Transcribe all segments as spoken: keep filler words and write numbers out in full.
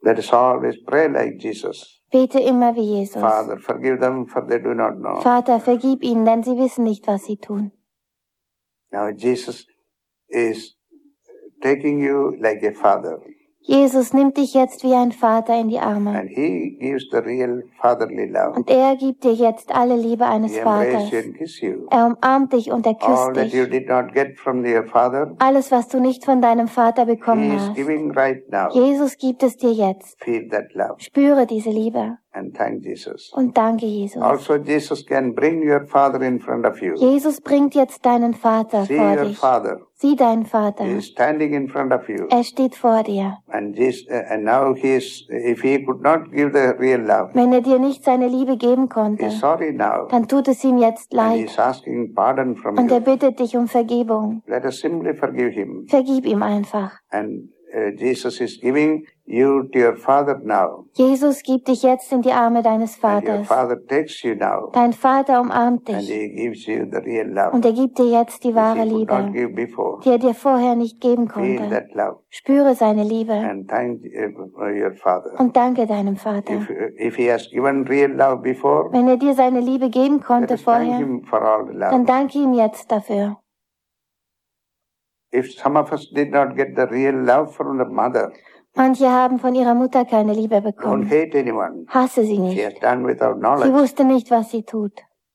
Let us always pray like Jesus. Bete immer wie Jesus. Father, forgive them, for they do not know. Vater, vergib ihnen, denn sie wissen nicht, was sie tun. Now Jesus is taking you like a father. Jesus nimmt dich jetzt wie ein Vater in die Arme. And he gives the real fatherly love. Und er gibt dir jetzt alle Liebe eines He Vaters. embraces you and kisses you. Er umarmt dich und er All küsst that you dich. did not get from your father, Alles, was du nicht von deinem Vater he bekommen is hast. giving right now. Jesus gibt es dir jetzt. Feel that love Spüre diese Liebe and thank Jesus. und danke Jesus. Also Jesus can bring your father in front of you. Jesus bringt jetzt deinen Vater See vor your dich. father. Sieh deinen Vater. He is standing in front of you. Er steht vor dir. And this, uh, and now he is, if he could not give the real love, Wenn er dir nicht seine Liebe geben he konnte, is sorry now. dann tut es ihm jetzt And he leid. is asking pardon from Und er you. bittet dich um Vergebung. Let us simply forgive him. Vergib ihm einfach. And uh, Jesus is giving you to your father now. Jesus gibt dich jetzt in die Arme deines And your Vaters. father takes you now. Dein Vater umarmt And dich. he gives you the real love. Und er gibt dir jetzt die Which wahre he could not Liebe, give before. die er dir vorher nicht geben Feel konnte. that love. Spüre seine Liebe And thank uh, your father. und danke deinem Vater. If, if he has given real love before, Wenn er dir seine Liebe geben let konnte us thank vorher, him for all the dann love. danke ihm jetzt dafür. If some of us did not get the real love from the mother, Manche haben von ihrer Mutter keine Liebe don't bekommen. hate anyone. Hasse sie She has nicht. done without Sie knowledge. wusste nicht, was sie tut.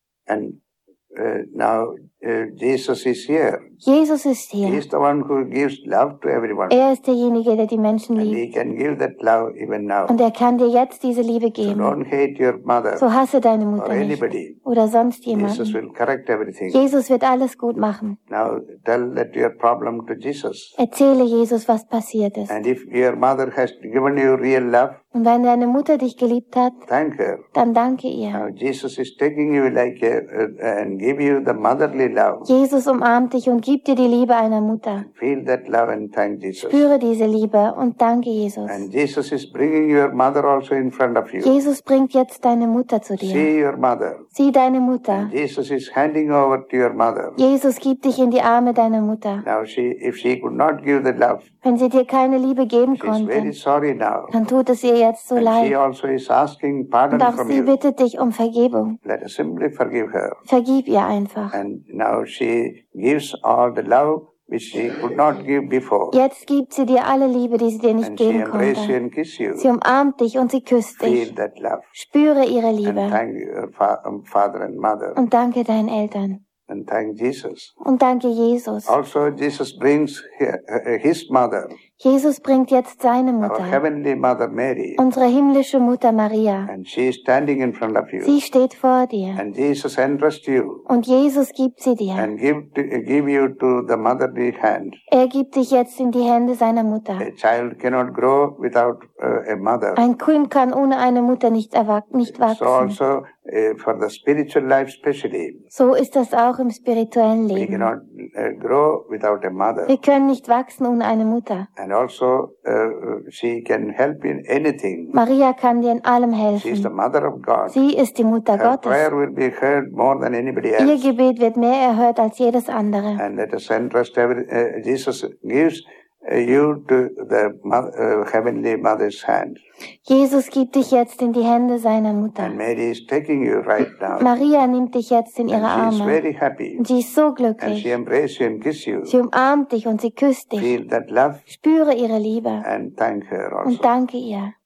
And uh, now uh, Jesus is here. Jesus ist He hier. is the one who gives love to everyone. Er ist derjenige, der die Menschen And liebt. he can give that love even now. Und er kann dir jetzt diese Liebe So geben. don't hate your mother So hasse deine or Mutter nicht. anybody. Oder sonst Jesus jemanden. will correct everything. Jesus wird alles gut machen. Now tell that your problem to Jesus. Erzähle Jesus, was passiert ist. And if your mother has given you real love, Und wenn deine Mutter dich geliebt hat, thank her. dann danke ihr. Now Jesus is taking you like a, uh, and give you the motherly love. Jesus umarmt dich und gibt dir die Liebe einer Mutter. Feel that love and thank Jesus. Spüre diese Liebe und danke Jesus. And Jesus is bringing your mother also in front of you. Jesus bringt jetzt deine Mutter zu dir. See your mother. Sieh deine Mutter. Jesus is handing over to your mother. Jesus gibt dich in die Arme deiner Mutter. Now she, if she could not give the love, Wenn sie dir keine Liebe geben she is very konnte, sorry now. dann tut es ihr jetzt so And she leid. also is asking pardon Und auch from sie you. bittet dich um Vergebung. Let us simply forgive her. Vergib ihr einfach. And now she gives all the love which she could not give before. Jetzt gibt sie dir alle Liebe, die sie dir nicht And she geben embraces you konnte. and kisses you. Sie umarmt dich und sie küsst Feel dich. that love. Spüre ihre And Liebe. thank your fa- um, father and mother. Und danke deinen Eltern. And thank Jesus. Und danke Jesus. Also Jesus brings hi- his mother, Jesus bringt jetzt seine our Mutter, heavenly mother Mary, unsere himmlische Mutter Maria. and she is standing in front of you. Sie steht vor dir. And Jesus entrusts you Und Jesus gibt sie dir. and give, to, give you to the motherly hand. Er gibt dich jetzt in die Hände seiner Mutter. A child cannot grow without uh, a mother. Ein Kind kann ohne eine Mutter nicht, erwach- nicht So wachsen. also uh, for the spiritual life especially, So ist das auch im spirituellen we Leben. cannot uh, grow without a mother. Wir können nicht wachsen ohne eine Mutter. And also uh, she can help in anything. Maria kann dir in allem She is the helfen. mother of God. Sie ist die Mutter Her Gottes. prayer will be heard more than anybody Ihr else. Gebet wird mehr erhört als jedes andere. And let us entrust every, uh, Jesus gives uh, you to the mo- uh, heavenly mother's hand. Jesus gibt dich jetzt in die Hände seiner Mutter. And Mary is taking you right now. Maria nimmt dich jetzt in ihre And she is Arme. very happy. Und sie ist so And she glücklich. embraces you and kisses you. Sie umarmt dich und sie küsst dich. Feel that love Spüre ihre Liebe and thank her also. und danke ihr.